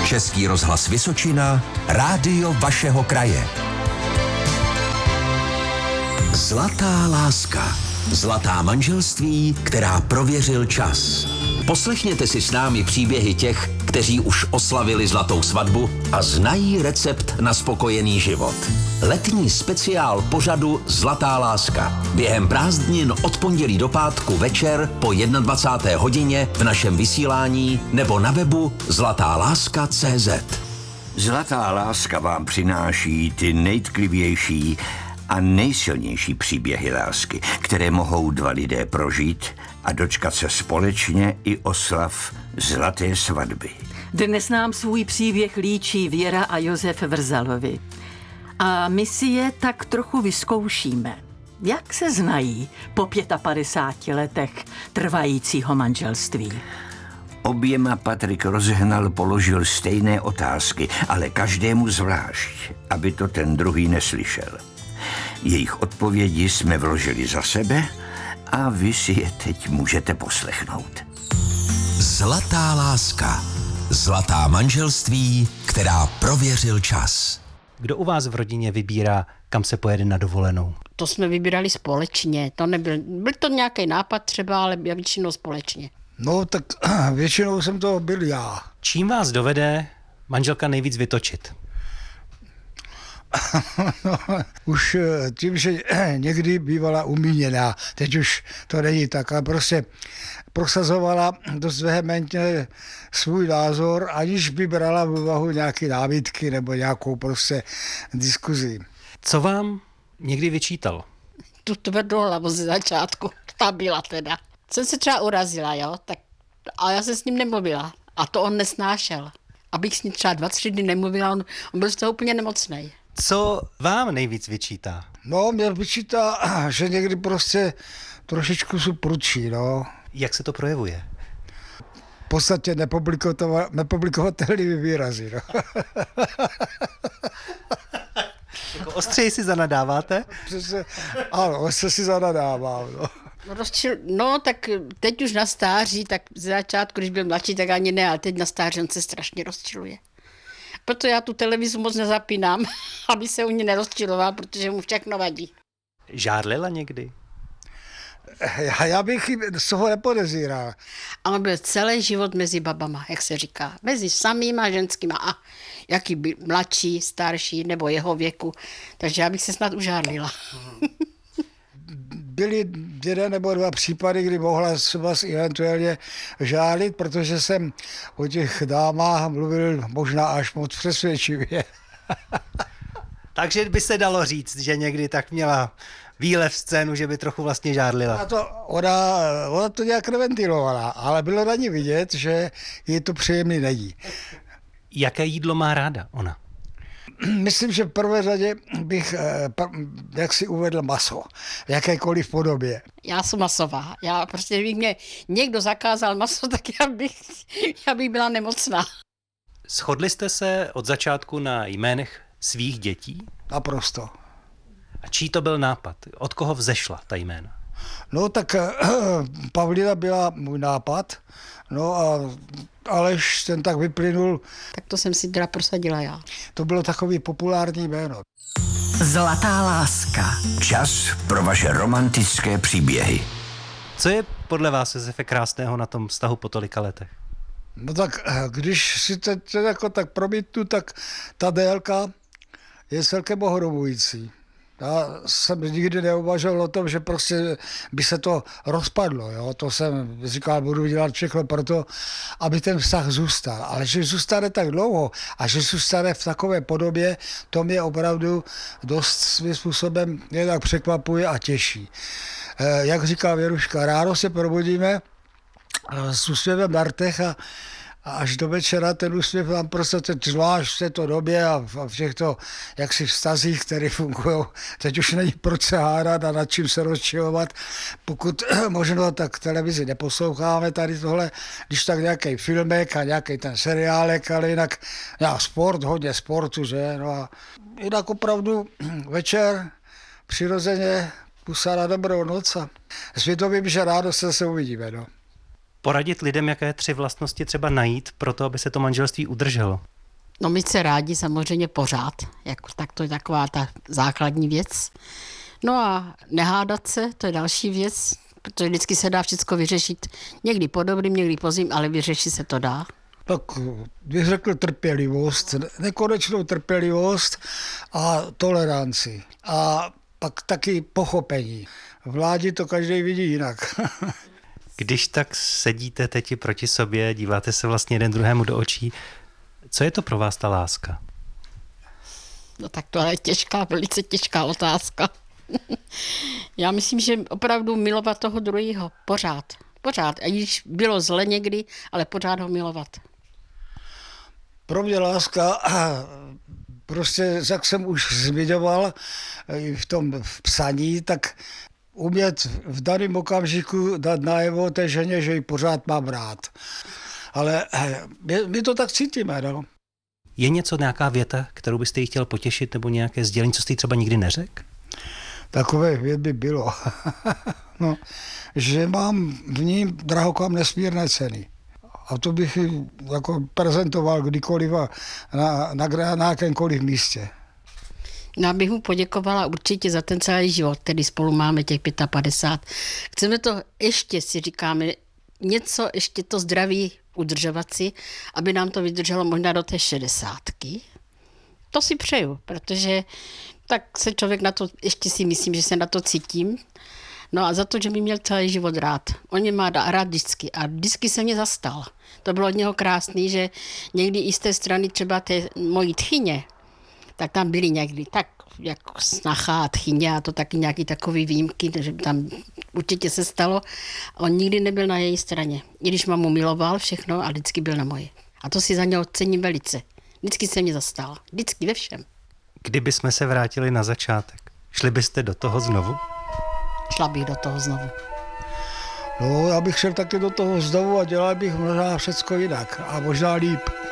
Český rozhlas Vysočina, rádio vašeho kraje. Zlatá láska. Zlatá manželství, která prověřil čas. Poslechněte si s námi příběhy těch, kteří už oslavili zlatou svatbu a znají recept na spokojený život. Letní speciál pořadu Zlatá láska. Během prázdnin od pondělí do pátku večer po 21. hodině v našem vysílání nebo na webu zlatáláska.cz. Zlatá láska vám přináší ty nejtklivější a nejsilnější příběhy lásky, které mohou dva lidé prožít a dočkat se společně i oslav zlaté svatby. Dnes nám svůj příběh líčí Věra a Josef Vrzalovi. A my si je tak trochu vyzkoušíme. Jak se znají po 55 letech trvajícího manželství? Oběma Patrik Rozehnal položil stejné otázky, ale každému zvlášť, aby to ten druhý neslyšel. Jejich odpovědi jsme vložili za sebe a vy si je teď můžete poslechnout. Zlatá láska. Zlatá manželství, která prověřil čas. Kdo u vás v rodině vybírá, kam se pojede na dovolenou? To jsme vybírali společně. Byl to nějaký nápad třeba, ale většinou společně. No tak většinou jsem to byl já. Čím vás dovede manželka nejvíc vytočit? No, už tím, že někdy bývala umíněná, teď už to není tak, ale prostě prosazovala dost vehementně svůj názor, aniž by brala v úvahu nějaké námitky nebo nějakou prostě diskuzi. Co vám někdy vyčítal? Tu tvrdou hlavu ze začátku, ta byla teda. Jsem se třeba urazila, jo, tak, a já jsem s ním nemluvila. A to on nesnášel. Abych s ním třeba 2-3 dny nemluvila, on byl z toho úplně nemocnej. Co vám nejvíc vyčítá? No, mě vyčítá, že někdy prostě trošičku jsou prudší, no. Jak se to projevuje? V podstatě nepublikovatelný výrazy, no. Jako ostřeji si zanadáváte? Přesně, ano, ostře si zanadávám, no. No, tak teď už na stáří, tak z začátku, když byl mladší, tak ani ne, ale teď na stáří on se strašně rozčiluje. Proto já tu televizi moc nezapínám, aby se u ní nerozčiloval, protože mu všechno vadí. Žárlila někdy? Já bych z toho nepodezíral. A on byl celý život mezi babama, jak se říká. Mezi samýma ženskýma a jaký byl mladší, starší nebo jeho věku. Takže já bych se snad užárlila. Byly 1 nebo 2 případy, kdy mohla třeba eventuálně žálit, protože jsem o těch dámách mluvil možná až moc přesvědčivě. Takže by se dalo říct, že někdy tak měla výlev scénu, že by trochu vlastně žárlila. Ona to nějak neventilovala, ale bylo na ní vidět, že jí to příjemný není. Jaké jídlo má ráda ona? Myslím, že v prvé řadě bych jak si uvedl maso, v jakékoliv podobě. Já jsem masová. Já prostě, kdyby mě někdo zakázal maso, tak já bych byla nemocná. Shodli jste se od začátku na jménech svých dětí? Naprosto. A čí to byl nápad? Od koho vzešla ta jména? No tak Pavlína byla můj nápad, no a Aleš ten tak vyplynul. Tak to jsem si teda prosadila já. To bylo takový populární jméno. Zlatá láska. Čas pro vaše romantické příběhy. Co je podle vás, Josefe, krásného na tom vztahu po tolika letech? No tak když si to jako tak promítnu, tak ta délka je celkem ohromující. Já jsem nikdy neuvažoval o tom, že prostě by se to rozpadlo. Jo? To jsem říkal, budu dělat všechno pro to, aby ten vztah zůstal. Ale že zůstane tak dlouho a že zůstane v takové podobě, to mě opravdu dost svým způsobem nějak překvapuje a těší. Jak říká Věruška, ráno se probudíme s úsměvem na rtech a až do večera ten úsměv nám prostě zvlášť v této době a v těchto jaksi vztazích, které fungují, teď už není proč se hádat a nad čím se rozčilovat. Pokud možno, tak televizi neposloucháme tady tohle, když tak nějaký filmek a nějaký ten seriálek, ale jinak sport, hodně sportu, že? No a jinak opravdu večer přirozeně pusa na dobrou noc a svědomím, že ráno se uvidíme, no. Poradit lidem, jaké 3 vlastnosti třeba najít pro to, aby se to manželství udrželo? No mít se rádi samozřejmě pořád, jako, tak to je taková ta základní věc. No a nehádat se, to je další věc, protože vždycky se dá všechno vyřešit. Někdy po dobrým, někdy po zlým, ale vyřešit se to dá. Tak bych řekl trpělivost, nekonečnou trpělivost a toleranci. A pak taky pochopení. V mládí to každý vidí jinak. Když tak sedíte teď proti sobě, díváte se vlastně jeden druhému do očí, co je to pro vás ta láska? No tak to je těžká, velice těžká otázka. Já myslím, že opravdu milovat toho druhého pořád. Pořád. A když bylo zle někdy, ale pořád ho milovat. Pro mě láska, prostě jak jsem už zmiňoval v psaní, tak umět v daném okamžiku dát najevo té ženě, že ji pořád mám rád. Ale my to tak cítíme, no. Je něco, nějaká věta, kterou byste jí chtěl potěšit, nebo nějaké sdělení, co jste jí třeba nikdy neřekl? Takové vět by bylo. No, že mám v ní drahokam nesmírné ceny. A to bych ji jako prezentoval kdykoliv a na jakémkoliv místě. Já bych mu poděkovala určitě za ten celý život, který spolu máme těch 55. Chceme to ještě, si říkáme, něco ještě to zdraví udržovat si, aby nám to vydrželo možná do té 60. To si přeju, protože tak se člověk na to, ještě si myslím, že se na to cítím. No a za to, že by měl celý život rád. On mě má rád vždycky a vždycky se mě zastal. To bylo od něho krásný, že někdy i z té strany třeba té mojí tchyně, tak tam byly někdy tak jako snacha a tchyně a to taky nějaký takový výjimky, že tam určitě se stalo. On nikdy nebyl na její straně. I když mamu miloval všechno a vždycky byl na moje. A to si za něho cením velice. Vždycky se mě zastal. Vždycky ve všem. Kdyby jsme se vrátili na začátek, šli byste do toho znovu? Šla bych do toho znovu. No, já bych šel taky do toho znovu a dělal bych možná všecko jinak a možná líp.